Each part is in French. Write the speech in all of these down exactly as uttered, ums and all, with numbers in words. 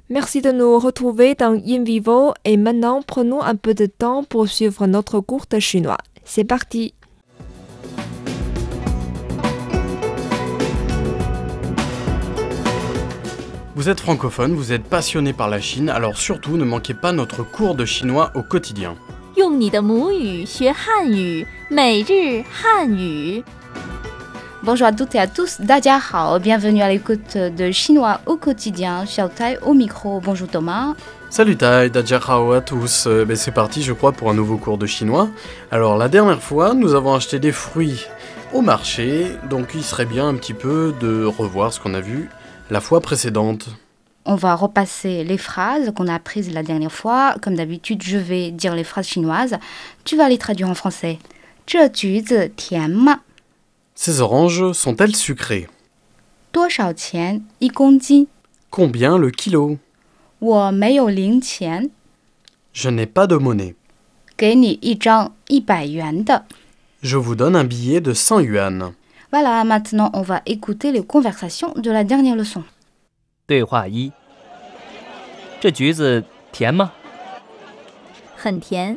Merci de nous retrouver dans In Vivo et maintenant prenons un peu de temps pour suivre notre cours de chinois. C'est parti! Vous êtes francophone, vous êtes passionné par la Chine, alors surtout ne manquez pas notre cours de chinois au quotidien. 用你的母语学汉语，每日汉语。 Bonjour à toutes et à tous, 大家好, bienvenue à l'écoute de Chinois au quotidien, Xiao Tai au micro, bonjour Thomas. Salut Tai, Dajiahao à tous, euh, ben c'est parti je crois pour un nouveau cours de chinois. Alors la dernière fois, nous avons acheté des fruits au marché, donc il serait bien un petit peu de revoir ce qu'on a vu la fois précédente. On va repasser les phrases qu'on a apprises la dernière fois. Comme d'habitude, je vais dire les phrases chinoises. Tu vas les traduire en français. 这橘子甜吗? Ces oranges sont-elles sucrées? 多少钱一公斤? Combien le kilo? 我没有零钱. Je n'ai pas de monnaie. 给你一张一百元的. Je vous donne un billet de cent yuan. Voilà, maintenant on va écouter les conversations de la dernière leçon. 对话一：这橘子甜吗？ 很甜，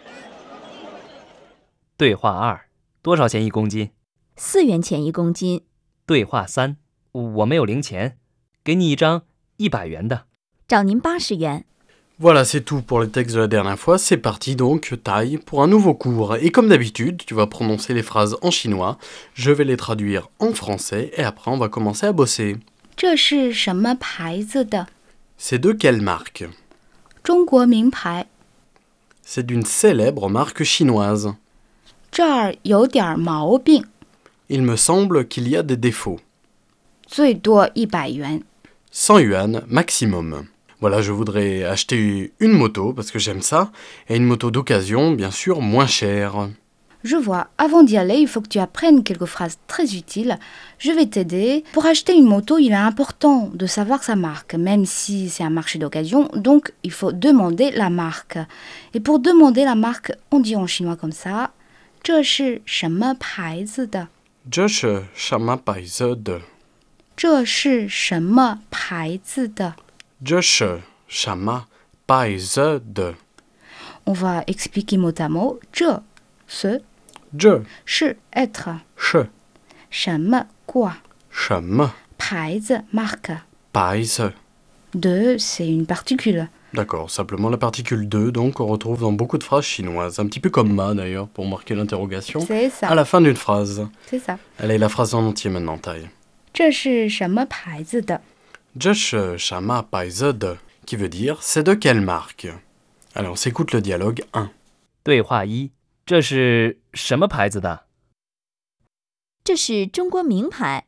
对话二：多少钱一公斤？ 四元钱一公斤。 对话三：我没有零钱，给你一张一百元的。 找您八十元。 Voilà, c'est tout pour le texte de la dernière fois. C'est parti donc, Tai, pour un nouveau cours. Et comme d'habitude, tu vas prononcer les phrases en chinois, je vais les traduire en français et après on va commencer à bosser. 这是什么牌子的? C'est de quelle marque? 中国名牌. C'est d'une célèbre marque chinoise. 这儿有点毛病. Il me semble qu'il y a des défauts. 最多一百元. cent yuan maximum. Voilà, je voudrais acheter une moto parce que j'aime ça, et une moto d'occasion, bien sûr, moins chère. Je vois, avant d'y aller, il faut que tu apprennes quelques phrases très utiles. Je vais t'aider. Pour acheter une moto, il est important de savoir sa marque, même si c'est un marché d'occasion, donc il faut demander la marque. Et pour demander la marque, on dit en chinois comme ça, 这是什么牌子的? 这是什么牌子的? 这是什么牌子的? 这是什么牌子的? On va expliquer mot à mot. 这 ce 这是 être. 是什么 quoi? 什么牌子 marque. 牌子? De, c'est une particule. D'accord, simplement la particule de, donc on retrouve dans beaucoup de phrases chinoises, un petit peu comme ma d'ailleurs, pour marquer l'interrogation, C'est ça. à la fin d'une phrase. C'est ça. Allez, la phrase en entier maintenant, Tai. 这是什么牌子的? 这是什么牌子的? Qui veut dire c'est de quelle marque? Allez, on s'écoute le dialogue un. 对话一：这是什么牌子的？ 这是中国名牌。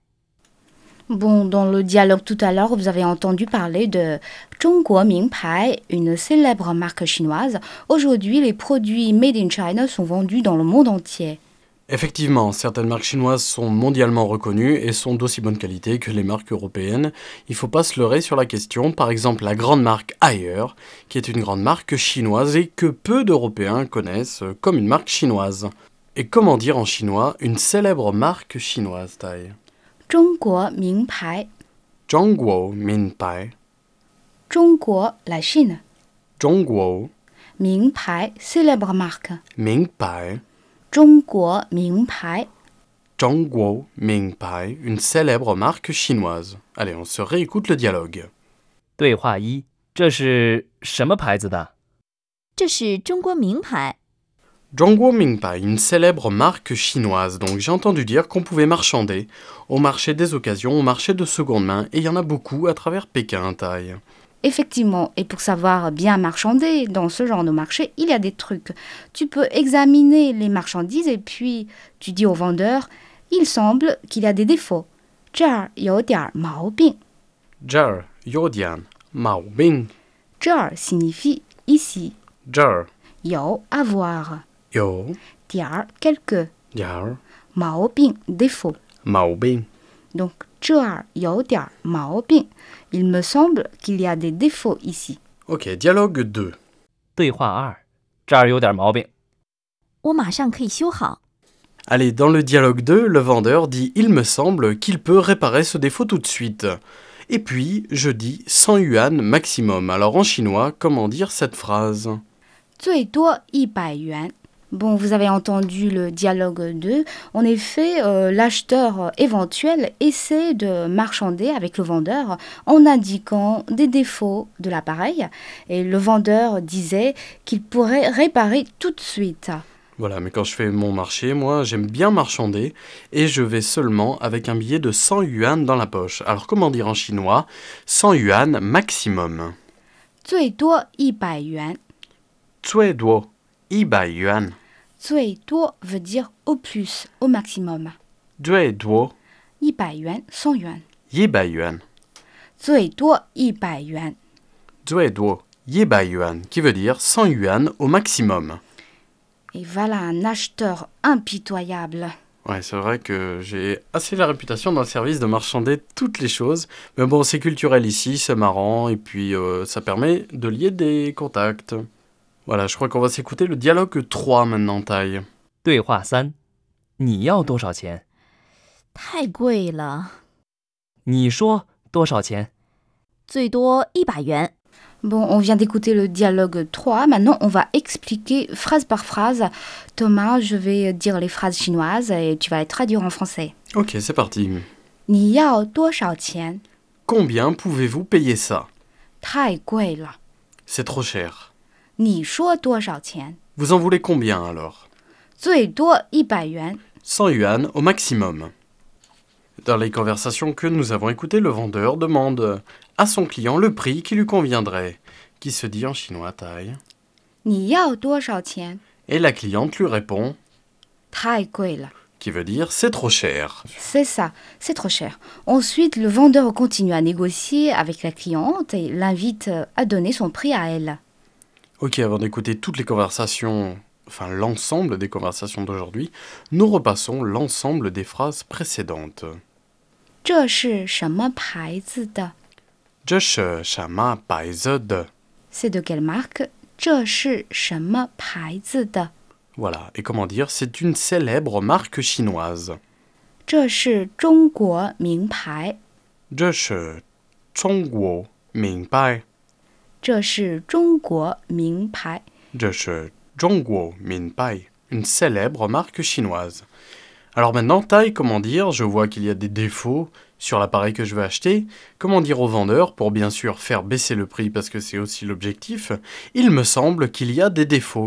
Bon, dans le dialogue tout à l'heure, vous avez entendu parler de 中国名牌, une célèbre marque chinoise. Aujourd'hui, les produits made in China sont vendus dans le monde entier. Effectivement, certaines marques chinoises sont mondialement reconnues et sont d'aussi bonne qualité que les marques européennes. Il ne faut pas se leurrer sur la question. Par exemple, la grande marque Haier, qui est une grande marque chinoise et que peu d'Européens connaissent comme une marque chinoise. Et comment dire en chinois une célèbre marque chinoise, Tai? 中国名牌. Zhongguo Minpai. 中国, la Chine. Zhongguo 名牌, célèbre marque. Minpai. 中国名牌. Zhongguo Minpai, une célèbre marque chinoise. Allez, on se réécoute le dialogue. 对话一：这是什么牌子的？ 这是中国名牌。 Zhongguo Minpai, une célèbre marque chinoise. Donc j'ai entendu dire qu'on pouvait marchander au marché des occasions, au marché de seconde main, et il y en a beaucoup à travers Pékin, Tai. Effectivement, et pour savoir bien marchander dans ce genre de marché, il y a des trucs. Tu peux examiner les marchandises et puis tu dis au vendeur, il semble qu'il y a des défauts. 这儿有点毛病. 这儿有点毛病. 这儿 signifie ici. 这儿有 avoir. 有点儿 quelque. 点儿毛病 défaut. 毛病. Donc 这儿有点毛病. Il me semble qu'il y a des défauts ici. Ok, dialogue deux. 对话二：这儿有点毛病。 我马上可以修好。 Allez, dans le dialogue deux, le vendeur dit « Il me semble qu'il peut réparer ce défaut tout de suite ». Et puis, je dis cent yuan maximum. Alors en chinois, comment dire cette phrase ? 最多一百元. Bon, vous avez entendu le dialogue deux. En effet, euh, l'acheteur éventuel essaie de marchander avec le vendeur en indiquant des défauts de l'appareil. Et le vendeur disait qu'il pourrait réparer tout de suite. Voilà, mais quand je fais mon marché, moi, j'aime bien marchander et je vais seulement avec un billet de cent yuan dans la poche. Alors comment dire en chinois ? cent yuan maximum. 最多一百元. 最多一百元. 最多 veut dire au plus, au maximum. 最多一百元, cent yuan. 一百元. 最多一百元. 最多一百元, qui veut dire cent yuan au maximum. Et voilà un acheteur impitoyable. Ouais, c'est vrai que j'ai assez la réputation dans le service de marchander toutes les choses. Mais bon, c'est culturel ici, c'est marrant, et puis euh, ça permet de lier des contacts. Voilà, je crois qu'on va s'écouter le dialogue trois maintenant, Taille. 对话三，你要多少钱？ 太贵了， 你说多少钱？ 最多一百元。 Bon, on vient d'écouter le dialogue trois. Maintenant, on va expliquer phrase par phrase. Thomas, je vais dire les phrases chinoises et tu vas les traduire en français. Ok, c'est parti. 你要多少钱? Combien pouvez-vous payer ça ? 太贵了. C'est trop cher. 你说多少钱? Vous en voulez combien alors ? 最多一百元. cent yuan au maximum. Dans les conversations que nous avons écoutées, le vendeur demande à son client le prix qui lui conviendrait, qui se dit en chinois taille. 你要多少钱? Et la cliente lui répond, 太贵了. qui veut dire c'est trop cher. C'est ça, c'est trop cher. Ensuite, le vendeur continue à négocier avec la cliente et l'invite à donner son prix à elle. Ok, avant d'écouter toutes les conversations, enfin l'ensemble des conversations d'aujourd'hui, nous repassons l'ensemble des phrases précédentes. 这是什么牌子的? 这是什么牌子的? C'est de quelle marque? 这是什么牌子的? Voilà, et comment dire, c'est une célèbre marque chinoise. 这是中国名牌. 这是中国名牌. 这是中国名牌. 这是中国名牌. Une célèbre marque chinoise. Alors maintenant, taille, comment dire, je vois qu'il y a des défauts sur l'appareil que je vais acheter. Comment dire au vendeur, pour bien sûr faire baisser le prix parce que c'est aussi l'objectif, il me semble qu'il y a des défauts.